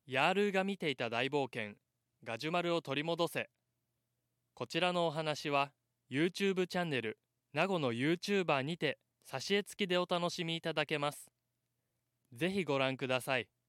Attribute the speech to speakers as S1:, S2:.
S1: ヤールーが見ていた大冒険、ガジュマルを取り戻せ。こちらのお話は YouTube チャンネル名護の YouTuber にて挿絵付きでお楽しみいただけます。ぜひご覧ください。